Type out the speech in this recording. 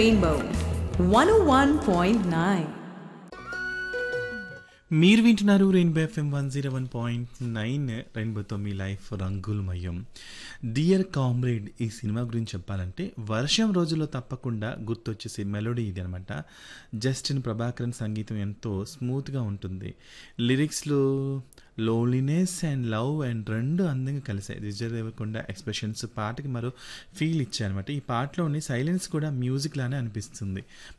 Rainbow 101.9. మీరు వింటున్నారు rainbow FM 101.9 రెయిన్బోతో మీ లైఫ్ రంగులమయం. డియర్ కామ్రేడ్ ఈ సినిమా గురించి చెప్పాలంటే వర్షం రోజుల్లో తప్పకుండా గుర్తొచ్చేసే మెలోడీ ఇది అనమాట. జస్టిన్ ప్రభాకరన్ సంగీతం ఎంతో స్మూత్గా ఉంటుంది. లిరిక్స్లో లోన్లీనెస్ అండ్ లవ్ అండ్ రెండు అందంగా కలిసాయి. విజయ్ దేవరకొండ ఎక్స్ప్రెషన్స్ పాటకి మరో ఫీల్ ఇచ్చాయనమాట. ఈ పాటలోని సైలెన్స్ కూడా మ్యూజిక్ లానే అనిపిస్తుంది.